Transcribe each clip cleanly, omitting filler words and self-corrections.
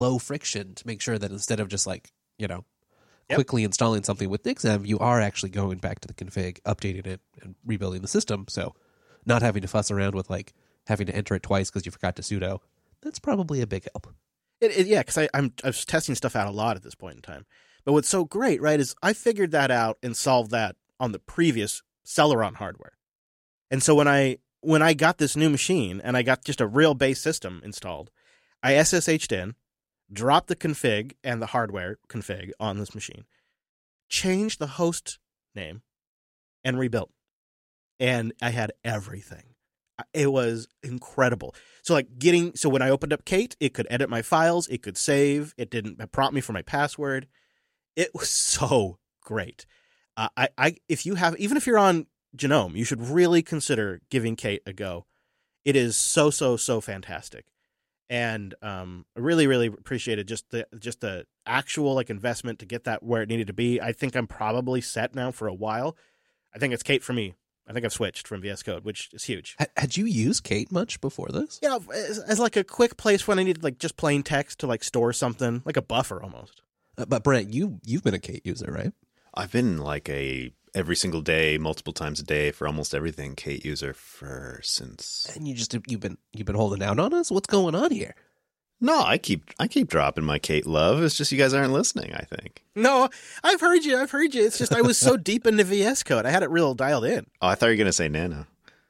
low friction to make sure that instead of just like, Yep. quickly installing something with NixEnv, you are actually going back to the config, updating it, and rebuilding the system. So not having to fuss around with like having to enter it twice because you forgot to sudo. That's probably a big help. Yeah, because I was testing stuff out a lot at this point in time. But what's so great, right, is I figured that out and solved that on the previous Celeron hardware. And so when I got this new machine and I got just a real base system installed, I SSH'd in, dropped the config and the hardware config on this machine, changed the host name, and rebuilt. And I had everything. It was incredible. So when I opened up Kate, it could edit my files, it could save, it didn't prompt me for my password. It was so great. Even if you're on GNOME, you should really consider giving Kate a go. It is so fantastic. And I really, really appreciated just the actual investment to get that where it needed to be. I think I'm probably set now for a while. I think it's Kate for me. I think I've switched from VS Code, which is huge. Had you used Kate much before this? Yeah, as a quick place when I needed just plain text to store something, like a buffer almost. But Brent, you've been a Kate user, right? I've been every single day, multiple times a day for almost everything Kate user since. And you've been holding out on us? What's going on here? No, I keep dropping my Kate love. It's just you guys aren't listening, I think. No, I've heard you. It's just I was so deep into VS Code. I had it real dialed in. Oh, I thought you were going to say Nano.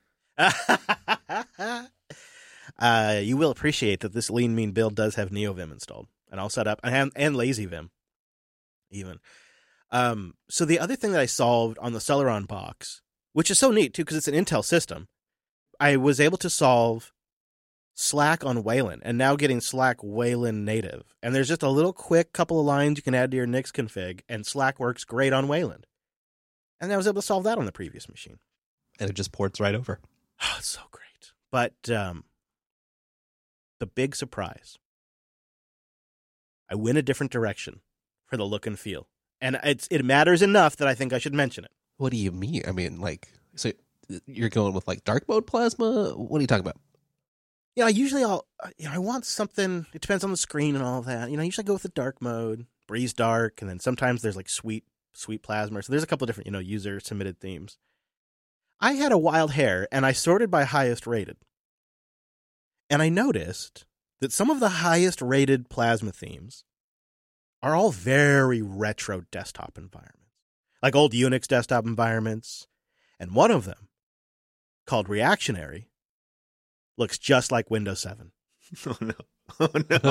You will appreciate that this lean mean build does have NeoVim installed and all set up, and LazyVim even. So the other thing that I solved on the Celeron box, which is so neat too because it's an Intel system, I was able to solve Slack on Wayland, and now getting Slack Wayland native. And there's just a little quick couple of lines you can add to your Nix config, and Slack works great on Wayland. And I was able to solve that on the previous machine. And it just ports right over. Oh, it's so great. But the big surprise, I went a different direction for the look and feel. And it matters enough that I think I should mention it. What do you mean? I mean, so you're going with dark mode plasma? What are you talking about? Yeah, usually I want something, it depends on the screen and all of that. I usually go with the dark mode, breeze dark, and then sometimes there's sweet plasma. So there's a couple of different, user submitted themes. I had a wild hair and I sorted by highest rated. And I noticed that some of the highest rated plasma themes are all very retro desktop environments, like old Unix desktop environments. And one of them, called Reactionary, looks just like Windows 7. Oh, no. Oh,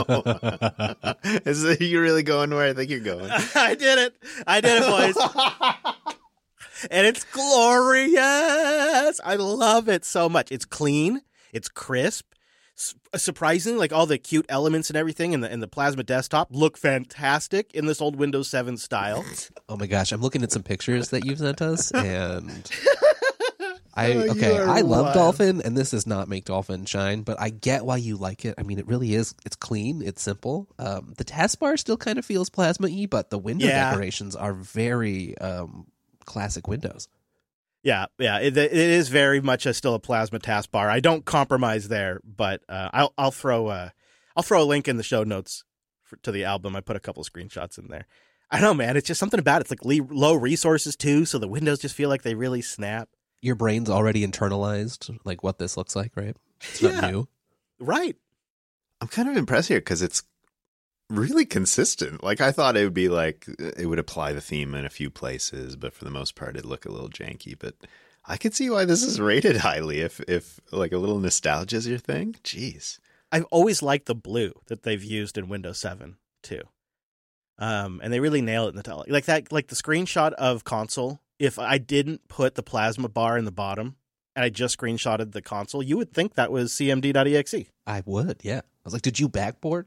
no. Is you really going where I think you're going? I did it, boys. And it's glorious. I love it so much. It's clean. It's crisp. Surprisingly, all the cute elements and everything in the Plasma desktop look fantastic in this old Windows 7 style. Oh my gosh, I'm looking at some pictures that you've sent us, and I love wild. Dolphin, and this does not make Dolphin shine, but I get why you like it. I mean, it really is. It's clean. It's simple. The taskbar still kind of feels Plasma-y, but the window decorations are very classic Windows. Yeah, it is very much still a Plasma taskbar. I don't compromise there, but I'll throw a link in the show notes to the album. I put a couple of screenshots in there. I don't know, man. It's just something about it. It's low resources too, so the windows just feel like they really snap. Your brain's already internalized what this looks like, right? It's not new. Right. I'm kind of impressed here because it's really consistent. I thought it would be it would apply the theme in a few places, but for the most part it'd look a little janky. But I could see why this is rated highly if a little nostalgia is your thing. Jeez. I've always liked the blue that they've used in Windows 7 too. And they really nail it in the title. The screenshot of console, if I didn't put the Plasma bar in the bottom and I just screenshotted the console, you would think that was cmd.exe. I would, yeah. I was like, did you backport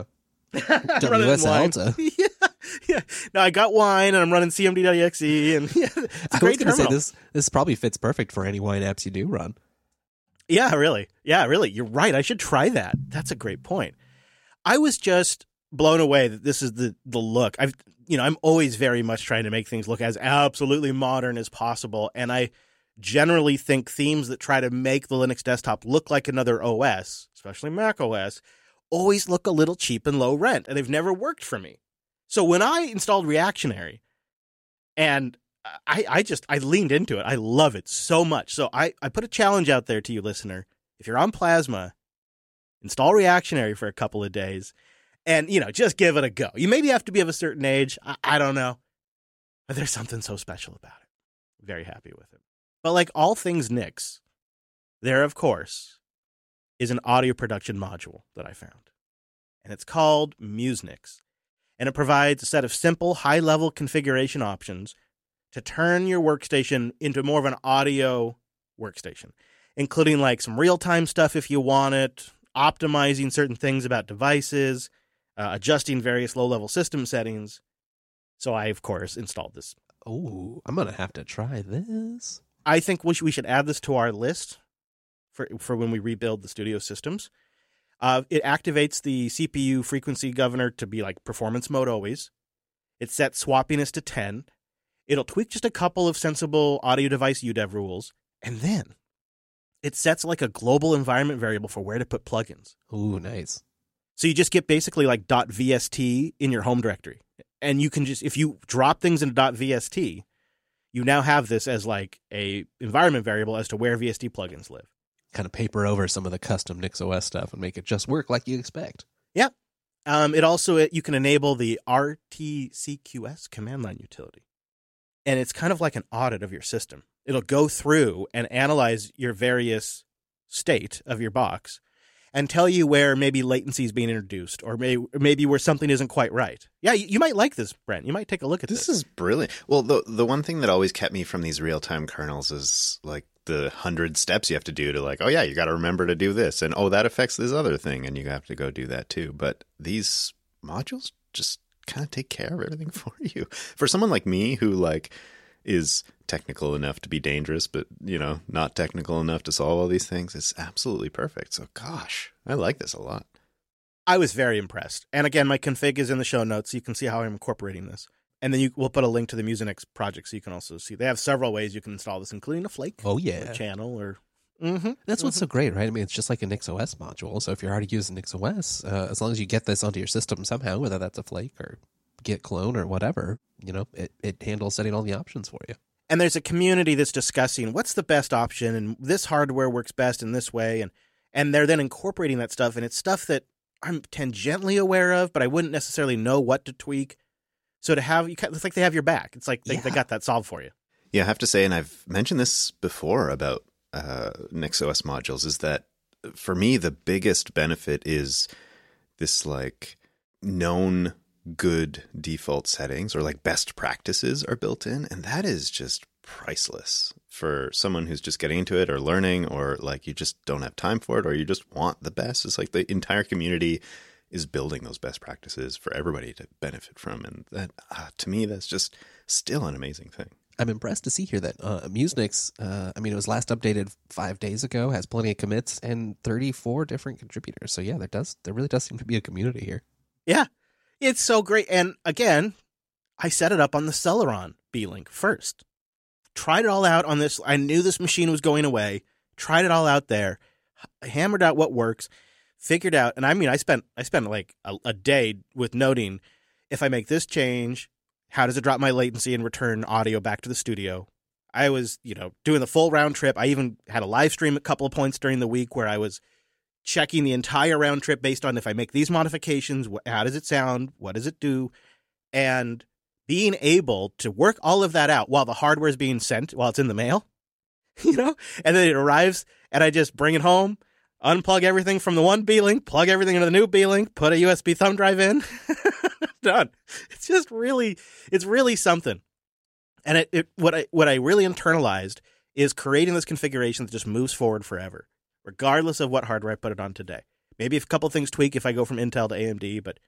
WSL to... Yeah. No, I got wine and I'm running cmd.exe, and it's a I great was going to terminal. say this probably fits perfect for any wine apps you do run. Yeah, really. You're right. I should try that. That's a great point. I was just blown away that this is the look. I'm always very much trying to make things look as absolutely modern as possible, and I generally think themes that try to make the Linux desktop look like another OS, especially Mac OS, always look a little cheap and low rent, and they've never worked for me. So when I installed Reactionary, and I leaned into it. I love it so much. So I put a challenge out there to you, listener. If you're on Plasma, install Reactionary for a couple of days and, just give it a go. You maybe have to be of a certain age. I don't know. But there's something so special about it. Very happy with it. But like all things Nix, there, of course, is an audio production module that I found. And it's called MuseNix. And it provides a set of simple, high-level configuration options to turn your workstation into more of an audio workstation, including like some real-time stuff if you want it, optimizing certain things about devices, adjusting various low-level system settings. So I, of course, installed this. Oh, I'm going to have to try this. I think we should add this to our list for when we rebuild the studio systems. It activates the CPU frequency governor to be like performance mode always. It sets swappiness to 10. It'll tweak just a couple of sensible audio device UDEV rules. And then it sets like a global environment variable for where to put plugins. Ooh, nice. So you just get basically like .vst in your home directory. And you can just, if you drop things into .vst, you now have this as like a environment variable as to where VST plugins live. Kind of paper over some of the custom NixOS stuff and make it just work like you expect. Yeah. It also, you can enable the RTCQS command line utility. And it's kind of like an audit of your system. It'll go through and analyze your various state of your box and tell you where maybe latency is being introduced or maybe where something isn't quite right. Yeah, you might like this, Brent. You might take a look at this. This is brilliant. Well, the one thing that always kept me from these real-time kernels is like the 100 steps you have to do to like, oh yeah, you got to remember to do this. And oh, that affects this other thing. And you have to go do that too. But these modules just kind of take care of everything for you. For someone like me who like is technical enough to be dangerous, but not technical enough to solve all these things, it's absolutely perfect. So gosh, I like this a lot. I was very impressed. And again, my config is in the show notes, so you can see how I'm incorporating this. And then we'll put a link to the MuseNix project so you can also see. They have several ways you can install this, including a Flake. Oh, yeah. Or channel or... That's what's so great, right? I mean, it's just like a NixOS module. So if you're already using NixOS, as long as you get this onto your system somehow, whether that's a Flake or Git clone or whatever, it handles setting all the options for you. And there's a community that's discussing what's the best option and this hardware works best in this way. And they're then incorporating that stuff. And it's stuff that I'm tangentially aware of, but I wouldn't necessarily know what to tweak. So to have, it's like they have your back. It's like they got that solved for you. Yeah, I have to say, and I've mentioned this before about NixOS modules, is that for me, the biggest benefit is this like known good default settings or like best practices are built in. And that is just priceless for someone who's just getting into it or learning, or like you just don't have time for it, or you just want the best. It's like the entire community is building those best practices for everybody to benefit from. And that, to me, that's just still an amazing thing. I'm impressed to see here that MuseNix, it was last updated 5 days ago, has plenty of commits and 34 different contributors. So yeah, there really does seem to be a community here. Yeah, it's so great. And again, I set it up on the Celeron B-Link first. Tried it all out on this. I knew this machine was going away. Tried it all out there. Hammered out what works. Figured out, and I spent like a day with noting, if I make this change, how does it drop my latency and return audio back to the studio? I was, doing the full round trip. I even had a live stream a couple of points during the week where I was checking the entire round trip based on if I make these modifications, how does it sound? What does it do? And being able to work all of that out while the hardware is being sent, while it's in the mail, and then it arrives and I just bring it home, unplug everything from the one B-Link, plug everything into the new B-Link, put a USB thumb drive in, done. It's just really something. And what I really internalized is creating this configuration that just moves forward forever, regardless of what hardware I put it on today. Maybe if a couple things tweak if I go from Intel to AMD, but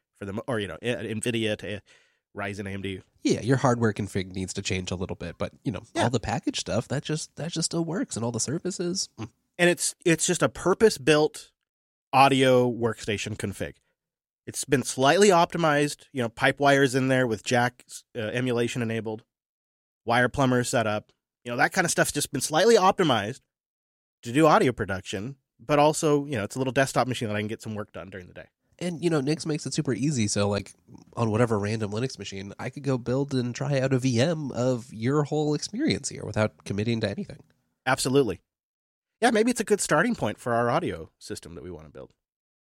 NVIDIA to Ryzen AMD. Yeah, your hardware config needs to change a little bit, but all the package stuff that just still works, and all the services. And it's just a purpose-built audio workstation config. It's been slightly optimized, pipe wires in there with jack emulation enabled, wire plumber set up, that kind of stuff's just been slightly optimized to do audio production, but also, it's a little desktop machine that I can get some work done during the day. And, Nix makes it super easy. So, like, on whatever random Linux machine, I could go build and try out a VM of your whole experience here without committing to anything. Absolutely. Yeah, maybe it's a good starting point for our audio system that we want to build.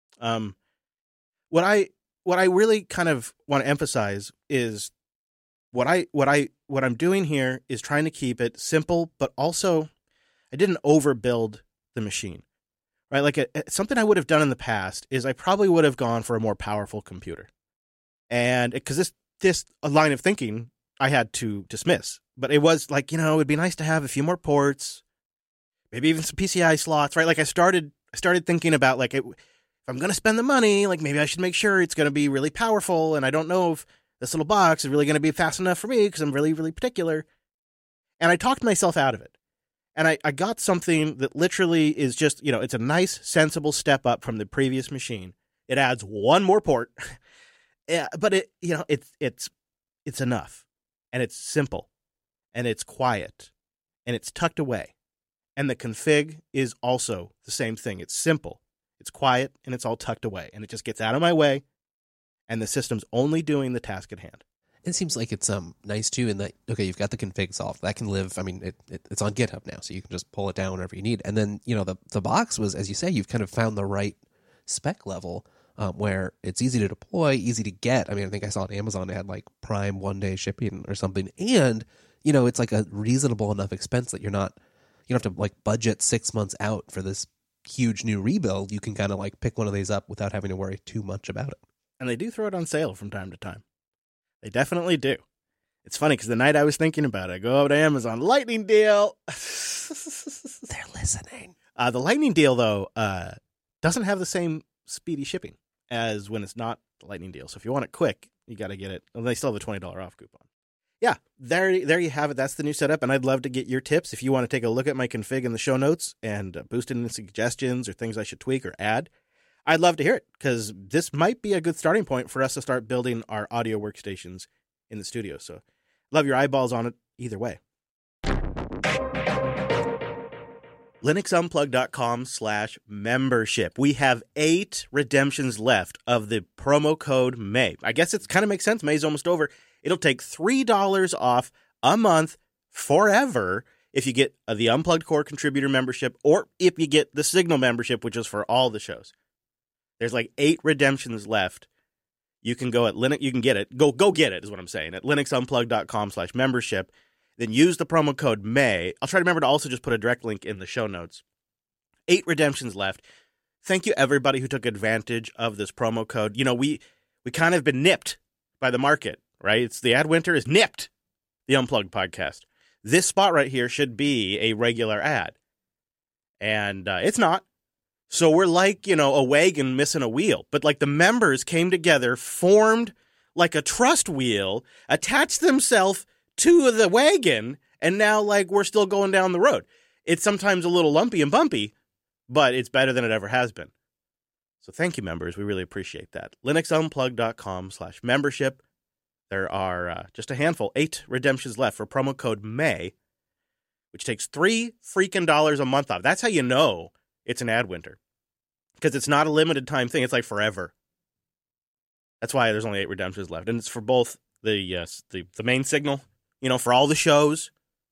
What I really kind of want to emphasize is what I'm doing here is trying to keep it simple, but also I didn't overbuild the machine. Right, like something I would have done in the past is I probably would have gone for a more powerful computer, and because this line of thinking I had to dismiss. But it was like, it'd be nice to have a few more ports, maybe even some PCI slots. Right, like I started thinking about like if I'm going to spend the money, like maybe I should make sure it's going to be really powerful, and I don't know if this little box is really going to be fast enough for me because I'm really, really particular. And I talked myself out of it. And I got something that literally is just, it's a nice, sensible step up from the previous machine. It adds one more port, but it's enough, and it's simple, and it's quiet, and it's tucked away. And the config is also the same thing. It's simple, it's quiet, and it's all tucked away, and it just gets out of my way, and the system's only doing the task at hand. It seems like it's nice too in that, okay, you've got the config solved. That can live, it's on GitHub now, so you can just pull it down whenever you need. And then, the box was, as you say, you've kind of found the right spec level where it's easy to deploy, easy to get. I think I saw on Amazon it had like Prime 1-day shipping or something. And, it's like a reasonable enough expense that you don't have to like budget 6 months out for this huge new rebuild. You can kind of like pick one of these up without having to worry too much about it. And they do throw it on sale from time to time. They definitely do. It's funny because the night I was thinking about it, I go over to Amazon, Lightning deal. They're listening. The Lightning deal, though, doesn't have the same speedy shipping as when it's not the Lightning deal. So if you want it quick, you got to get it. Well, they still have a $20 off coupon. Yeah, there you have it. That's the new setup, and I'd love to get your tips. If you want to take a look at my config in the show notes and boost in suggestions or things I should tweak or add, I'd love to hear it, because this might be a good starting point for us to start building our audio workstations in the studio. So love your eyeballs on it either way. LinuxUnplugged.com/membership. We have 8 redemptions left of the promo code May. I guess it kind of makes sense. May's almost over. It'll take $3 off a month forever if you get the Unplugged Core Contributor membership, or if you get the Signal membership, which is for all the shows. There's like 8 redemptions left. You can go at Linux. You can get it. Go get it is what I'm saying at linuxunplugged.com/membership. Then use the promo code May. I'll try to remember to also just put a direct link in the show notes. 8 redemptions left. Thank you everybody who took advantage of this promo code. We kind of been nipped by the market, right? It's the ad winter is nipped. The Unplugged podcast. This spot right here should be a regular ad, and it's not. So we're like, a wagon missing a wheel. But like the members came together, formed like a trust wheel, attached themselves to the wagon, and now like we're still going down the road. It's sometimes a little lumpy and bumpy, but it's better than it ever has been. So thank you, members. We really appreciate that. LinuxUnplugged.com/membership. There are just a handful, 8 redemptions left for promo code May, which takes $3 freaking a month off. That's how you know it's an ad winter, because it's not a limited time thing. It's like forever. That's why there's only 8 redemptions left, and it's for both the main Signal, for all the shows,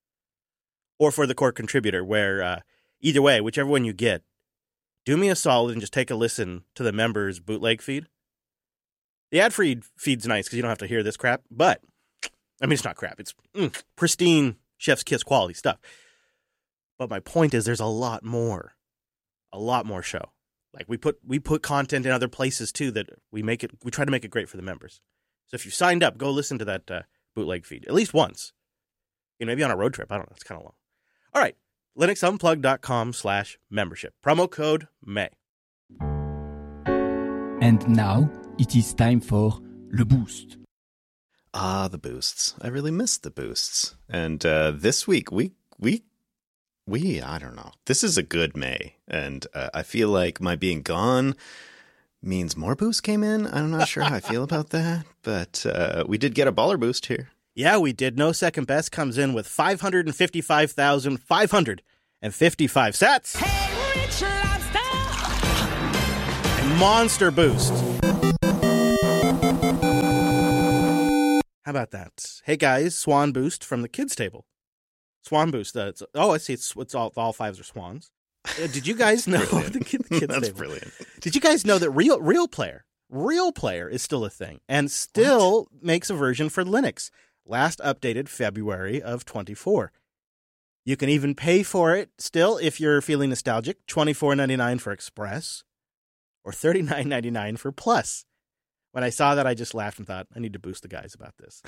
or for the core contributor. Where either way, whichever one you get, do me a solid and just take a listen to the members' bootleg feed. The ad-free feed's nice because you don't have to hear this crap, but it's not crap. It's pristine chef's kiss quality stuff. But my point is, there's a lot more show. Like we put content in other places too that we try to make it great for the members. So if you signed up, go listen to that bootleg feed at least once. Maybe on a road trip. I don't know. It's kind of long. All right. LinuxUnplugged.com/membership. Promo code May. And now it is time for Le Boost. The boosts. I really missed the boosts. And this week, we I don't know. This is a good May. And I feel like my being gone means more boosts came in. I'm not sure how I feel about that. But we did get a baller boost here. Yeah, we did. No Second Best comes in with 555,555 sats. Hey, Rich Lobster! Monster boost. about that? Hey guys, Swan Boost from the kids table. Swan Boost. I see. It's all fives are swans. Did you guys know the kids That's table? brilliant. Did you guys know that Real Player is still a thing and still makes a version for Linux? Last updated February of 24. You can even pay for it still if you're feeling nostalgic. $24.99 for Express or $39.99 for Plus. When I saw that, I just laughed and thought, I need to boost the guys about this.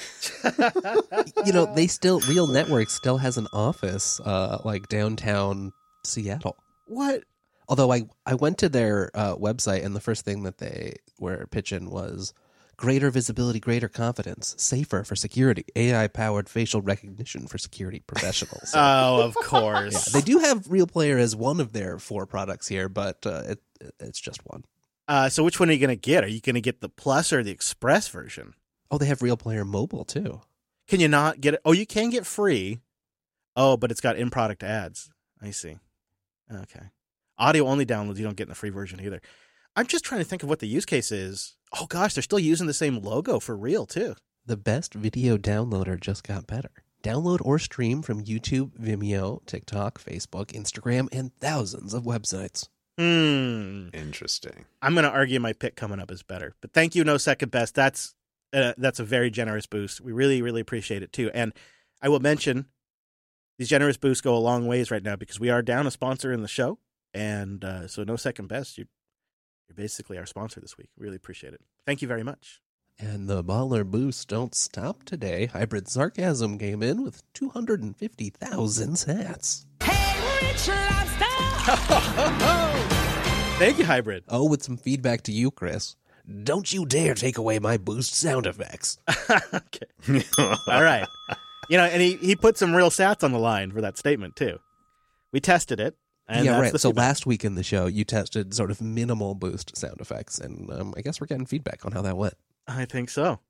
Real Network still has an office like downtown Seattle. What? Although I went to their website, and the first thing that they were pitching was greater visibility, greater confidence, safer for security, AI-powered facial recognition for security professionals. So, Oh, of course. yeah, they do have Real Player as one of their 4 products here, but it's just one. So which one are you going to get? Are you going to get the Plus or the Express version? Oh, they have Real Player Mobile, too. Can you not get it? Oh, you can get free. Oh, but it's got in-product ads. I see. Okay. Audio-only downloads you don't get in the free version either. I'm just trying to think of what the use case is. Oh, gosh, they're still using the same logo for Real, too. The best video downloader just got better. Download or stream from YouTube, Vimeo, TikTok, Facebook, Instagram, and thousands of websites. Interesting. I'm going to argue my pick coming up is better. But thank you, No Second Best. That's a very generous boost. We really, really appreciate it, too. And I will mention these generous boosts go a long ways right now because we are down a sponsor in the show. And so No Second Best, you're basically our sponsor this week. Really appreciate it. Thank you very much. And the baller boosts don't stop today. Hybrid Sarcasm came in with 250,000 sats. Hey, Rich Lobster! Thank you, Hybrid. Oh, with some feedback to you, Chris. Don't you dare take away my boost sound effects. Okay. All right. And he put some real sats on the line for that statement, too. We tested it. And yeah, that's right. the So feedback. last week in the show, you tested sort of minimal boost sound effects, and I guess we're getting feedback on how that went. I think so.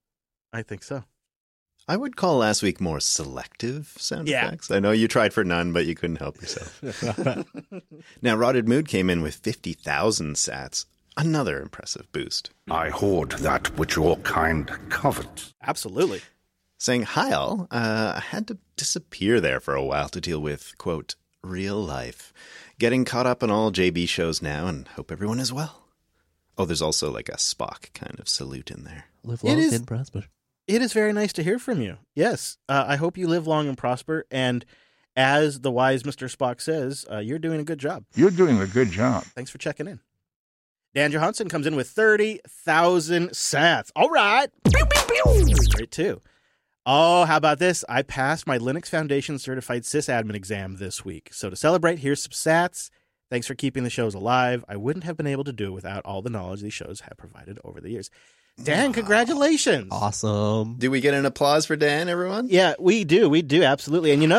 I would call last week more selective sound Yeah. effects. I know you tried for none, but you couldn't help yourself. Now, Rotted Mood came in with 50,000 sats. Another impressive boost. I hoard that which your kind covet. Absolutely. Saying, hi all, I had to disappear there for a while to deal with, quote, real life. Getting caught up on all JB shows now and hope everyone is well. Oh, there's also like a Spock kind of salute in there. Live It long is- and prosper. It is very nice to hear from you. Yes. I hope you live long and prosper. And as the wise Mr. Spock says, you're doing a good job. You're doing a good job. Thanks for checking in. Dan Johansson comes in with 30,000 sats. All right. Pew, pew, pew. That's great, too. Oh, how about this? I passed my Linux Foundation Certified Sysadmin exam this week. So to celebrate, here's some sats. Thanks for keeping the shows alive. I wouldn't have been able to do it without all the knowledge these shows have provided over the years. Dan, congratulations. Awesome. Do we get an applause for Dan, everyone? Yeah, we do. We do, absolutely. And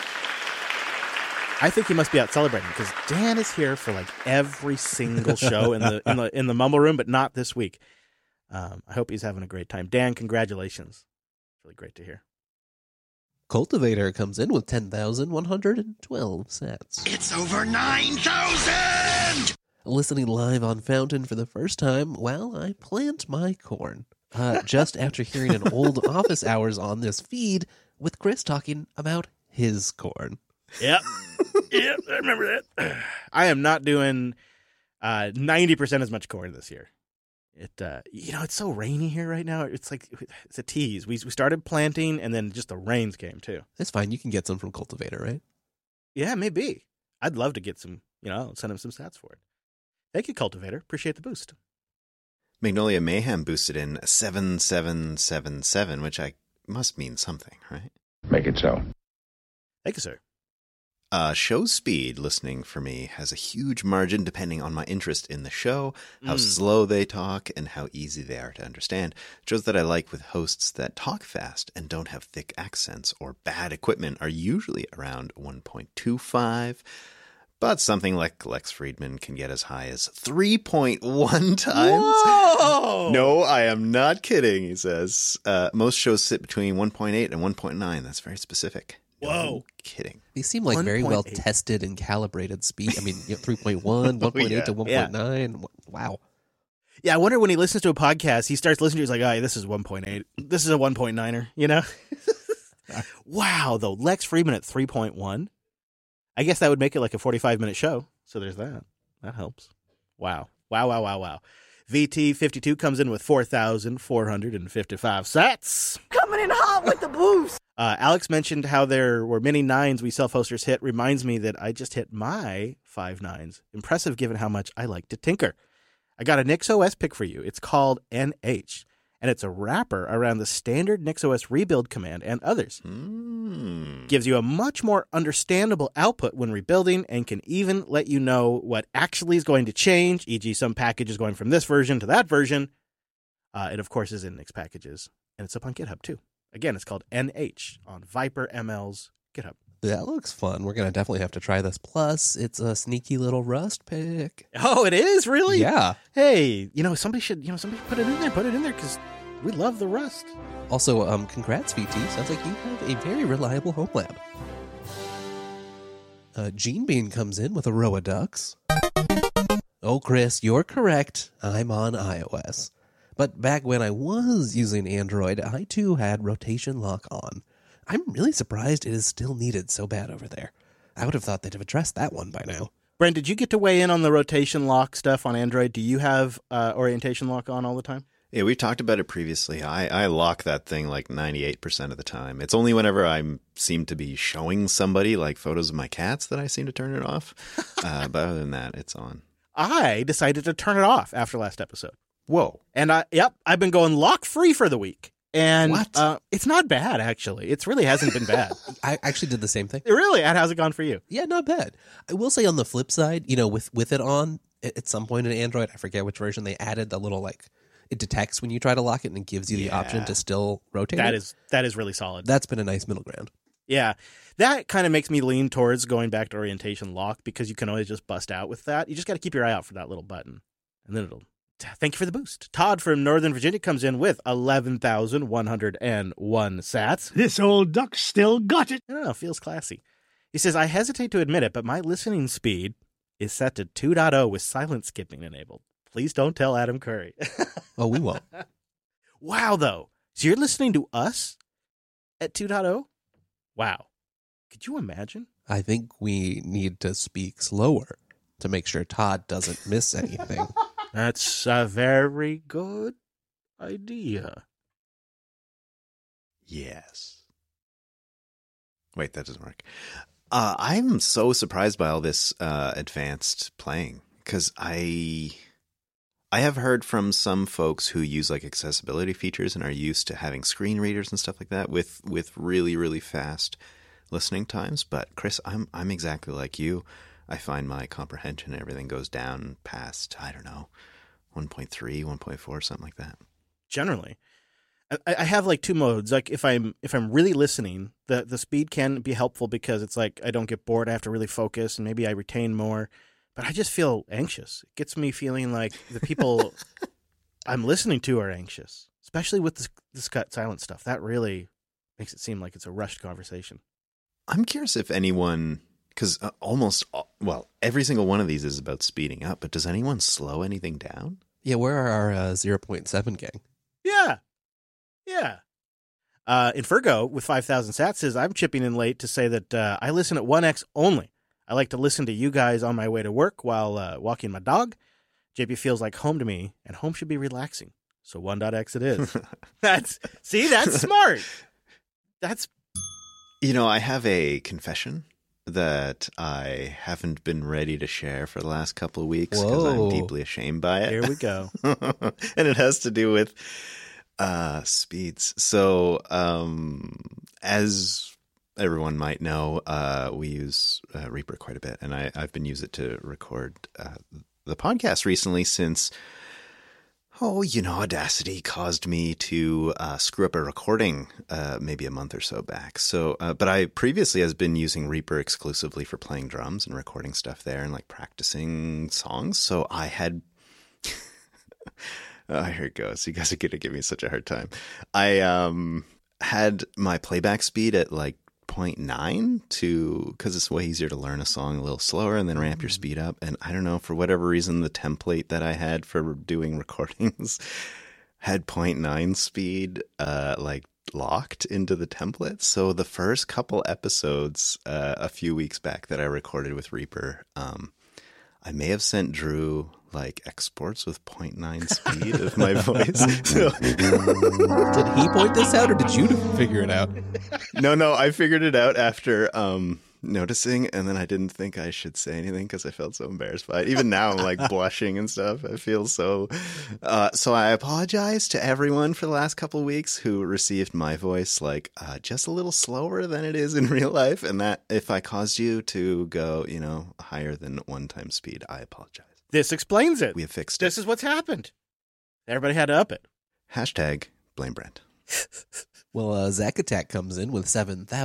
I think he must be out celebrating because Dan is here for like every single show in the Mumble Room, but not this week. I hope he's having a great time. Dan, congratulations. It's really great to hear. Cultivator comes in with 10,112 sats. It's over 9,000! Listening live on Fountain for the first time while I plant my corn. Just after hearing an old office hours on this feed with Chris talking about his corn. Yep. Yep, I remember that. I am not doing 90% as much corn this year. It's so rainy here right now. It's like it's a tease. We started planting and then just the rains came too. It's fine. You can get some from Cultivator, right? Yeah, maybe. I'd love to get some, I'll send him some stats for it. Thank you, Cultivator. Appreciate the boost. Magnolia Mayhem boosted in 7777, which must mean something, right? Make it so. Thank you, sir. Show speed listening for me has a huge margin depending on my interest in the show, how slow they talk, and how easy they are to understand. Shows that I like with hosts that talk fast and don't have thick accents or bad equipment are usually around 1.25. But something like Lex Friedman can get as high as 3.1 times. Whoa! No, I am not kidding, he says. Most shows sit between 1.8 and 1.9. That's very specific. Whoa. No kidding. They seem like very well 1.8. tested and calibrated speed. I mean, 3.1, 1.8 to 1.9. Wow. Yeah, I wonder when he listens to a podcast, he starts listening to it, he's like, oh, this is 1.8. This is a 1.9er, you know? Wow, though. Lex Friedman at 3.1. I guess that would make it like a 45-minute show. So there's that. That helps. Wow. Wow. VT52 comes in with 4,455 sats. Coming in hot with the boost. Alex mentioned how there were many nines we self-hosters hit. Reminds me that I just hit my 5 nines. Impressive given how much I like to tinker. I got a NixOS pick for you. It's called NH, and it's a wrapper around the standard NixOS rebuild command and others. Gives you a much more understandable output when rebuilding and can even let you know what actually is going to change, e.g. some package is going from this version to that version. It, of course, is in Nix packages, and it's up on GitHub, too. Again, it's called NH on Viper ML's GitHub. That looks fun. We're going to definitely have to try this. Plus, it's a sneaky little Rust pick. Oh, it is? Really? Yeah. Hey, somebody should put it in there. Put it in there because we love the Rust. Also, congrats, VT. Sounds like you have a very reliable home lab. Gene Bean comes in with a row of ducks. Oh, Chris, you're correct. I'm on iOS. But back when I was using Android, I too had rotation lock on. I'm really surprised it is still needed so bad over there. I would have thought they'd have addressed that one by now. Brent, did you get to weigh in on the rotation lock stuff on Android? Do you have orientation lock on all the time? Yeah, we talked about it previously. I lock that thing like 98% of the time. It's only whenever I seem to be showing somebody like photos of my cats that I seem to turn it off. But other than that, it's on. I decided to turn it off after last episode. Whoa. And I've been going lock free for the week. And What? It's not bad, actually. It really hasn't been bad. I actually did the same thing. Really? How's it gone for you? Yeah, not bad. I will say on the flip side, with it on, at some point in Android, I forget which version, they added the little, it detects when you try to lock it and it gives you the option to still rotate it. That is really solid. That's been a nice middle ground. Yeah. That kind of makes me lean towards going back to orientation lock because you can always just bust out with that. You just got to keep your eye out for that little button. And then it'll... Thank you for the boost. Todd from Northern Virginia comes in with 11,101 sats. This old duck still got it. I don't know, feels classy. He says, I hesitate to admit it, but my listening speed is set to 2.0 with silent skipping enabled. Please don't tell Adam Curry. Oh, we won't. Wow, though. So you're listening to us at 2.0? Wow. Could you imagine? I think we need to speak slower to make sure Todd doesn't miss anything. That's a very good idea. Yes. Wait, that doesn't work. I'm so surprised by all this advanced playing because I have heard from some folks who use accessibility features and are used to having screen readers and stuff like that with really, really fast listening times. But Chris, I'm exactly like you. I find my comprehension and everything goes down past, I don't know, 1.3, 1.4, something like that. Generally. I have two modes. If I'm really listening, the speed can be helpful because it's I don't get bored. I have to really focus and maybe I retain more. But I just feel anxious. It gets me feeling like the people I'm listening to are anxious, especially with this cut silent stuff. That really makes it seem like it's a rushed conversation. I'm curious if anyone, because every single one of these is about speeding up, but does anyone slow anything down? Yeah, where are our 0.7 gang? Yeah. Infergo with 5,000 sats says, I'm chipping in late to say that I listen at 1x only. I like to listen to you guys on my way to work while walking my dog. JP feels like home to me, and home should be relaxing. So 1.x it is. That's smart. That's... I have a confession that I haven't been ready to share for the last couple of weeks because I'm deeply ashamed by it. Here we go. And it has to do with speeds. So as everyone might know, we use Reaper quite a bit, and I've been using it to record the podcast recently since Audacity caused me to screw up a recording maybe a month or so back. So, but I previously has been using Reaper exclusively for playing drums and recording stuff there and practicing songs. So I had, here it goes. You guys are going to give me such a hard time. I had my playback speed at 0.5 0.9 because it's way easier to learn a song a little slower and then ramp your speed up. And I don't know, for whatever reason, the template that I had for doing recordings had 0.9 speed locked into the template. So the first couple episodes a few weeks back that I recorded with Reaper, I may have sent Drew exports with 0.9 speed of my voice. So, did he point this out or did you figure it out? No, I figured it out after noticing, and then I didn't think I should say anything because I felt so embarrassed by it. Even now I'm blushing and stuff. I feel so so I apologize to everyone for the last couple of weeks who received my voice just a little slower than it is in real life, and that if I caused you to go higher than 1x speed, I apologize. This explains it. We have fixed it. This is what's happened. Everybody had to up it. #blame Brent. Well, Zack Attack comes in with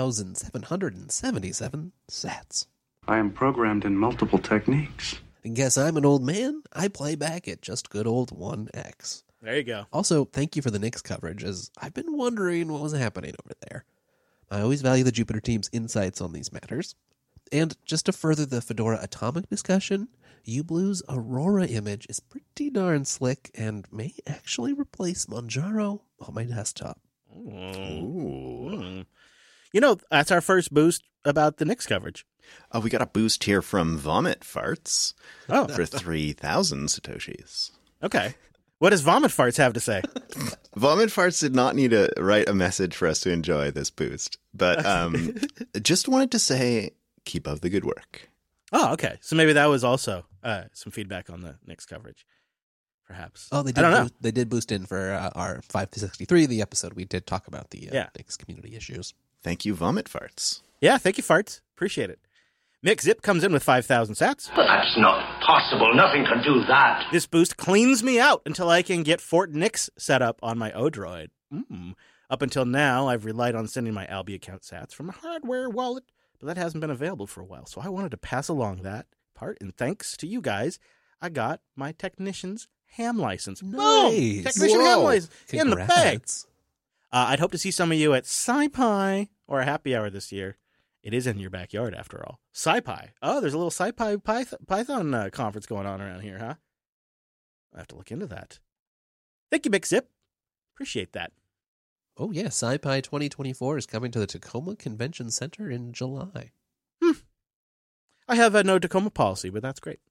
7,777 sats. I am programmed in multiple techniques. And guess I'm an old man? I play back at just good old 1x. There you go. Also, thank you for the Knicks coverage, as I've been wondering what was happening over there. I always value the Jupiter team's insights on these matters. And just to further the Fedora Atomic discussion, uBlue's Aurora image is pretty darn slick and may actually replace Manjaro on my desktop. Ooh. That's our first boost about the Knicks coverage. We got a boost here from Vomit Farts for 3,000 Satoshis. Okay. What does Vomit Farts have to say? Vomit Farts did not need to write a message for us to enjoy this boost, but just wanted to say, keep up the good work. Oh, okay. So maybe that was also some feedback on the Knicks coverage, perhaps. Oh, they did. I don't know. They did boost in for our 563, the episode we did talk about the Knicks community issues. Thank you, Vomit Farts. Yeah, thank you, Farts. Appreciate it. Mick Zip comes in with 5,000 sats. But that's not possible. Nothing can do that. This boost cleans me out until I can get Fort Nix set up on my Odroid. Up until now, I've relied on sending my Albi account sats from a hardware wallet, but that hasn't been available for a while. So I wanted to pass along that part, and thanks to you guys, I got my Technician's ham license. Nice. Boom! Technician ham license in the bag. Congrats. I'd hope to see some of you at SciPi or a happy hour this year. It is in your backyard, after all. SciPi. Oh, there's a little SciPi Python conference going on around here, huh? I have to look into that. Thank you, Mick Zip. Appreciate that. Oh, yeah. SciPi 2024 is coming to the Tacoma Convention Center in July. I have no Tacoma policy, but that's great.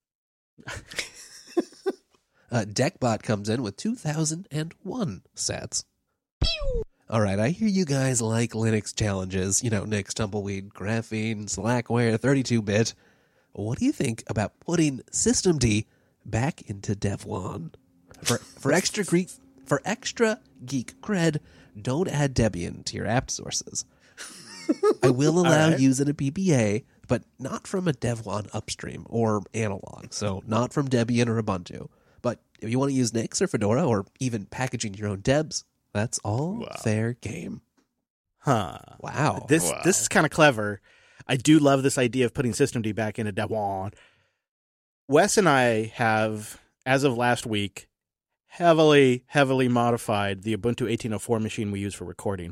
Deckbot comes in with 2,001 sats. All right, I hear you guys like Linux challenges. Nix, Tumbleweed, Graphene, Slackware, 32-bit. What do you think about putting systemd back into Dev1? For extra geek cred, don't add Debian to your apt sources. I will allow using a PPA, but not from a Dev1 upstream or analog, so not from Debian or Ubuntu. But if you want to use Nix or Fedora or even packaging your own Debs, that's all fair game. Huh. Wow. This is kind of clever. I do love this idea of putting systemd back into Dev1. Wes and I have, as of last week, heavily modified the Ubuntu 1804 machine we use for recording.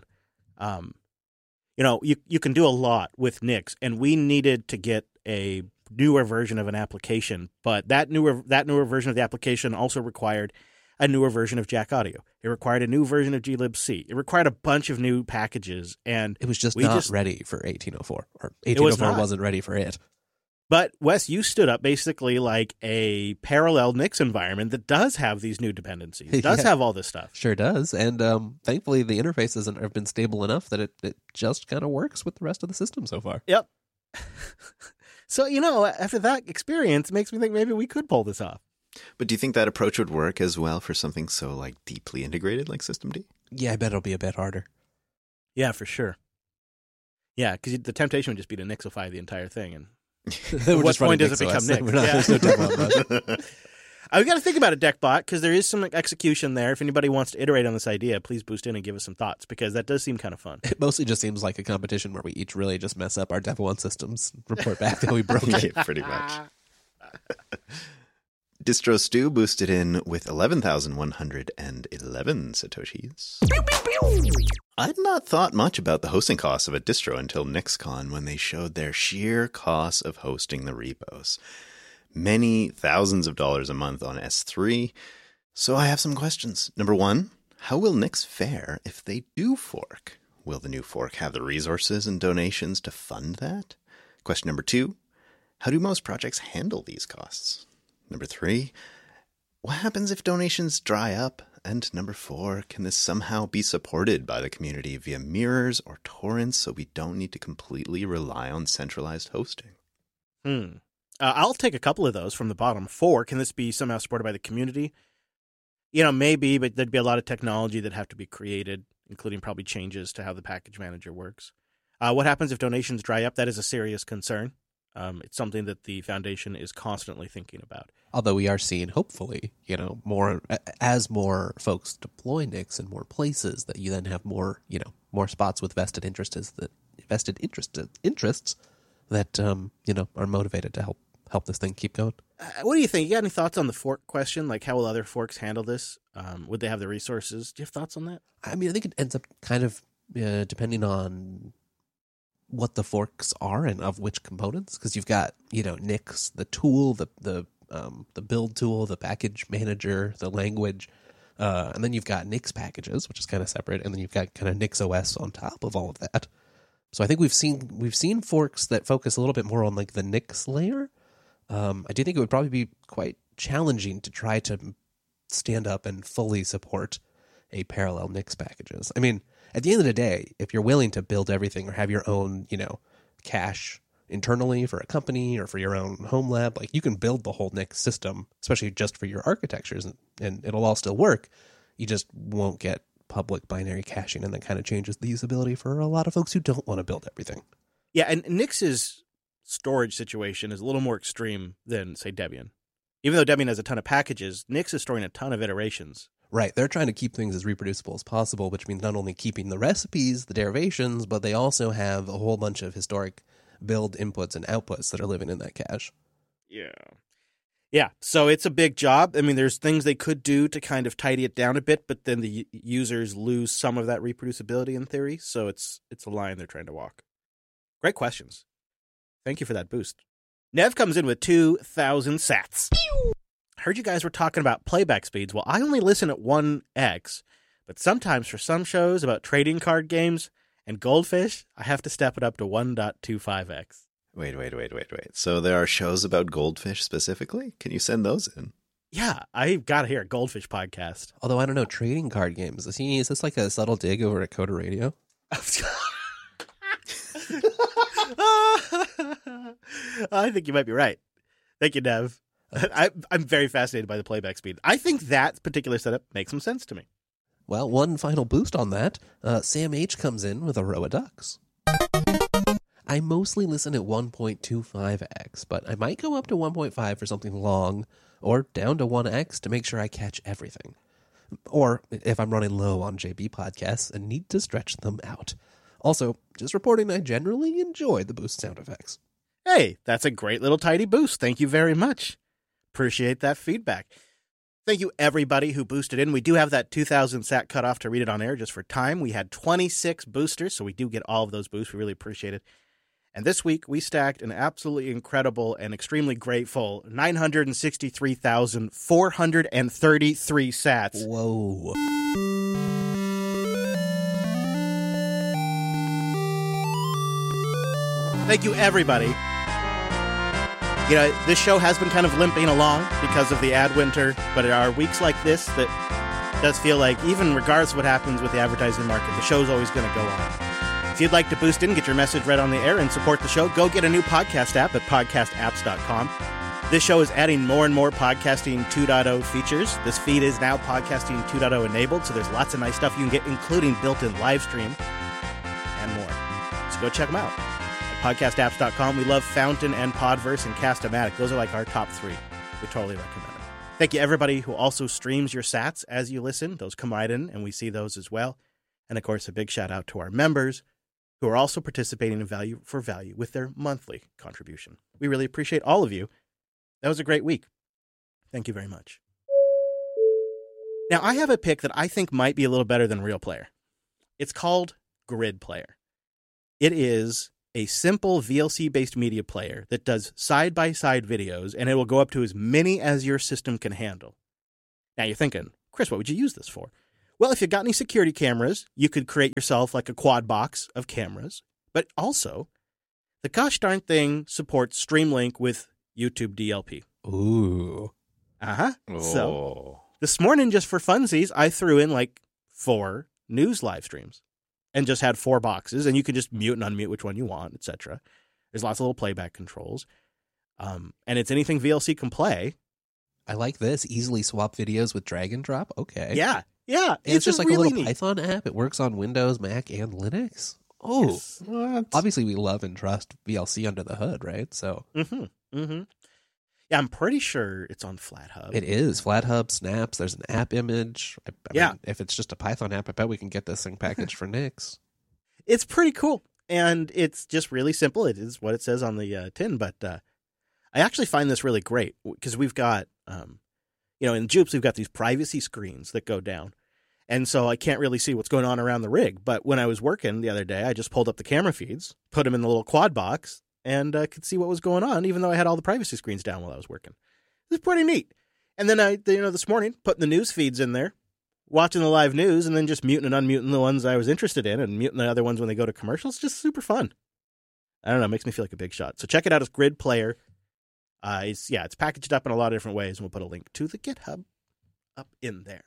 You can do a lot with Nix, and we needed to get a newer version of an application, but that newer version of the application also required a newer version of Jack Audio. It required a new version of glibc. It required a bunch of new packages, and it was just not ready for 1804, or 1804 wasn't ready for it. But Wes, you stood up basically like a parallel Nix environment that does have these new dependencies, does have all this stuff. Sure does, and thankfully the interfaces have been stable enough that it just kind of works with the rest of the system so far. Yep. So, after that experience, it makes me think maybe we could pull this off. But do you think that approach would work as well for something so deeply integrated like systemd? Yeah, I bet it'll be a bit harder. Yeah, for sure. Yeah, because the temptation would just be to Nixify the entire thing, and at what point does it become Nix? There's no Dev1. We got to think about it, Deckbot, because there is some execution there. If anybody wants to iterate on this idea, please boost in and give us some thoughts, because that does seem kind of fun. It mostly just seems like a competition where we each really just mess up our Dev1 systems, report back that we broke it. Yeah, pretty much. Distro Stew boosted in with 11,111 Satoshis. I'd not thought much about the hosting costs of a distro until NixCon when they showed their sheer costs of hosting the repos. Many thousands of dollars a month on S3. So I have some questions. Number one, how will Nix fare if they do fork? Will the new fork have the resources and donations to fund that? Question number two, how do most projects handle these costs? Number three, what happens if donations dry up? And number four, can this somehow be supported by the community via mirrors or torrents so we don't need to completely rely on centralized hosting? I'll take a couple of those from the bottom. 4, can this be somehow supported by the community? Maybe, but there'd be a lot of technology that'd have to be created, including probably changes to how the package manager works. What happens if donations dry up? That is a serious concern. It's something that the foundation is constantly thinking about. Although we are seeing, hopefully, more as more folks deploy Nix in more places, that you then have more, more spots with vested interests that are motivated to help this thing keep going. What do you think? You got any thoughts on the fork question? Like, how will other forks handle this? Would they have the resources? Do you have thoughts on that? I mean, I think it ends up kind of depending on what the forks are and of which components, because you've got Nix, the tool, the build tool, the package manager, the language, and then you've got Nix packages, which is kind of separate, and then you've got kind of Nix OS on top of all of that. So I think we've seen forks that focus a little bit more on like the Nix layer. I do think it would probably be quite challenging to try to stand up and fully support a parallel Nix packages. I mean, at the end of the day, if you're willing to build everything or have your own, cache internally for a company or for your own home lab, like you can build the whole Nix system, especially just for your architectures, and it'll all still work. You just won't get public binary caching, and that kind of changes the usability for a lot of folks who don't want to build everything. Yeah, and Nix's storage situation is a little more extreme than, say, Debian. Even though Debian has a ton of packages, Nix is storing a ton of iterations. Right. They're trying to keep things as reproducible as possible, which means not only keeping the recipes, the derivations, but they also have a whole bunch of historic build inputs and outputs that are living in that cache. Yeah, so it's a big job. I mean, there's things they could do to kind of tidy it down a bit, but then the users lose some of that reproducibility in theory, so it's a line they're trying to walk. Great questions. Thank you for that boost. Nev comes in with 2,000 sats. Heard you guys were talking about playback speeds. Well, I only listen at 1x, but sometimes for some shows about trading card games and Goldfish, I have to step it up to 1.25x. Wait. So there are shows about Goldfish specifically? Can you send those in? Yeah, I got to hear a Goldfish podcast. Although, I don't know, trading card games. Is this like a subtle dig over at Coda Radio? I think you might be right. Thank you, Nev. I'm very fascinated by the playback speed. I think that particular setup makes some sense to me. Well, one final boost on that. Sam H comes in with a row of ducks. I mostly listen at 1.25x, but I might go up to 1.5 for something long, or down to 1x to make sure I catch everything. Or if I'm running low on JB podcasts and need to stretch them out. Also, just reporting I generally enjoy the boost sound effects. Hey, that's a great little tidy boost. Thank you very much. Appreciate that feedback. Thank you, everybody who boosted in. We do have that 2,000 sat cutoff to read it on air just for time. We had 26 boosters, so we do get all of those boosts. We really appreciate it. And this week, we stacked an absolutely incredible and extremely grateful 963,433 sats. Whoa. Thank you, everybody. This show has been kind of limping along because of the ad winter, but there are weeks like this that does feel like, even regardless of what happens with the advertising market, the show's always going to go on. If you'd like to boost in, get your message read on the air, and support the show, go get a new podcast app at podcastapps.com. This show is adding more and more Podcasting 2.0 features. This feed is now Podcasting 2.0 enabled, so there's lots of nice stuff you can get, including built-in live stream and more. So go check them out. Podcastapps.com. We love Fountain and Podverse and Cast-O-Matic. Those are like our top 3. We totally recommend them. Thank you, everybody who also streams your sats as you listen. Those come right in, and we see those as well. And, of course, a big shout-out to our members who are also participating in Value for Value with their monthly contribution. We really appreciate all of you. That was a great week. Thank you very much. Now, I have a pick that I think might be a little better than Real Player. It's called Grid Player. It is a simple VLC-based media player that does side-by-side videos, and it will go up to as many as your system can handle. Now you're thinking, Chris, what would you use this for? Well, if you've got any security cameras, you could create yourself like a quad box of cameras. But also, the gosh darn thing supports Streamlink with YouTube DLP. Ooh. Uh-huh. Oh. So this morning, just for funsies, I threw in like 4 news live streams and just had 4 boxes, and you can just mute and unmute which one you want, etc. There's lots of little playback controls. And it's anything VLC can play. I like this. Easily swap videos with drag and drop. Okay. Yeah. Yeah. And it's just like really a little neat Python app. It works on Windows, Mac, and Linux. Oh, Yes. What? obviously we love and trust VLC under the hood, right? So Mm-hmm. Mm-hmm. Yeah, I'm pretty sure it's on FlatHub. it is. FlatHub, Snaps, there's an app image. I Yeah. mean, if it's just a Python app, I bet we can get this thing packaged for Nix. It's pretty cool, and it's just really simple. It is what it says on the tin, but I actually find this really great because we've got, in Jupes, we've got these privacy screens that go down, and so I can't really see what's going on around the rig. But when I was working the other day, I just pulled up the camera feeds, put them in the little quad box, and could see what was going on, even though I had all the privacy screens down while I was working. It was pretty neat. And then this morning, putting the news feeds in there, watching the live news, and then just muting and unmuting the ones I was interested in and muting the other ones when they go to commercials. Just super fun. I don't know. It makes me feel like a big shot. So check it out as Grid Player. It's packaged up in a lot of different ways, and we'll put a link to the GitHub up in there.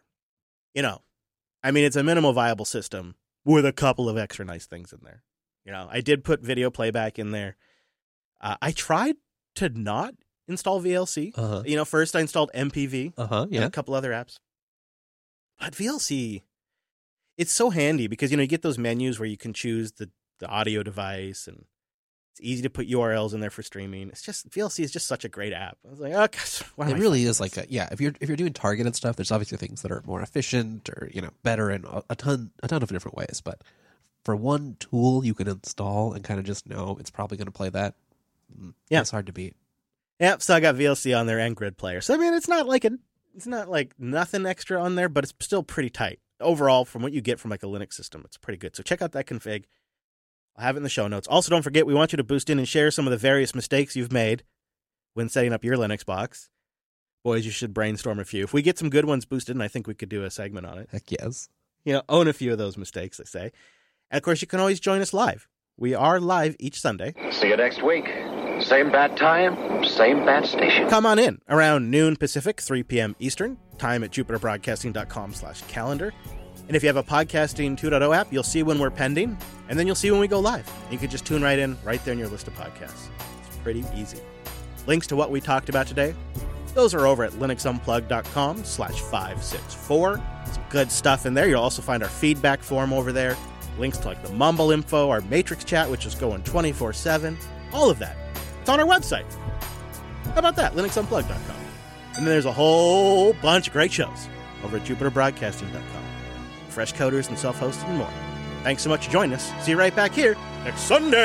It's a minimal viable system with a couple of extra nice things in there. I did put video playback in there. I tried to not install VLC. Uh-huh. First I installed MPV Uh-huh. and Yeah. a couple other apps. But VLC, it's so handy because, you get those menus where you can choose the audio device, and it's easy to put URLs in there for streaming. It's just, VLC is just such a great app. I was like, oh, gosh, why am It I really fucking is like if you're doing targeted stuff, there's obviously things that are more efficient or, better in a ton of different ways. But for one tool you can install and kind of just know it's probably going to play that, it's hard to beat. Yep, so I got VLC on there and Grid Player. So, it's not like nothing extra on there, but it's still pretty tight. Overall, from what you get from like a Linux system, it's pretty good. So check out that config. I'll have it in the show notes. Also, don't forget, we want you to boost in and share some of the various mistakes you've made when setting up your Linux box. Boys, you should brainstorm a few. If we get some good ones boosted, and I think we could do a segment on it. Heck yes. Own a few of those mistakes, I say. And of course, you can always join us live. We are live each Sunday. See you next week. Same bat time, same bat station. Come on in around noon Pacific, 3 p.m. Eastern, time at jupiterbroadcasting.com/calendar. And if you have a Podcasting 2.0 app, you'll see when we're pending, and then you'll see when we go live. You can just tune right in, right there in your list of podcasts. It's pretty easy. Links to what we talked about today, those are over at linuxunplug.com/564. Some good stuff in there. You'll also find our feedback form over there. Links to like the Mumble info, our Matrix chat, which is going 24/7. All of that. It's on our website. How about that? linuxunplug.com. And then there's a whole bunch of great shows over at jupiterbroadcasting.com. Fresh coders and self-hosted and more. Thanks so much for joining us. See you right back here next Sunday.